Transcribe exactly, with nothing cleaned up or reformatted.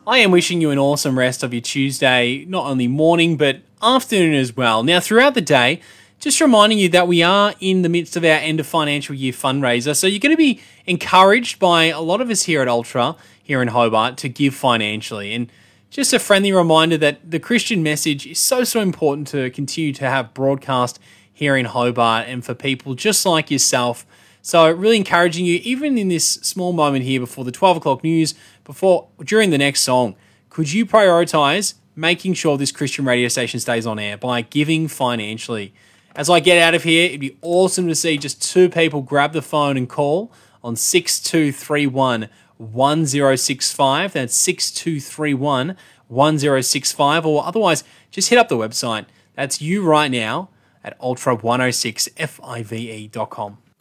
I am wishing you an awesome rest of your Tuesday, not only morning, but afternoon as well. Now, throughout the day, just reminding you that we are in the midst of our end of financial year fundraiser. So you're going to be encouraged by a lot of us here at Ultra, here in Hobart, to give financially. And just a friendly reminder that the Christian message is so, so important to continue to have broadcast here in Hobart and for people just like yourself. So really encouraging you, even in this small moment here before the twelve o'clock news, before during the next song, could you prioritize making sure this Christian radio station stays on air by giving financially? As I get out of here, it'd be awesome to see just two people grab the phone and call on six two three one, one zero six five. That's six two three one, one zero six five. Or otherwise, just hit up the website. That's you right now at ultra one oh six five e dot com.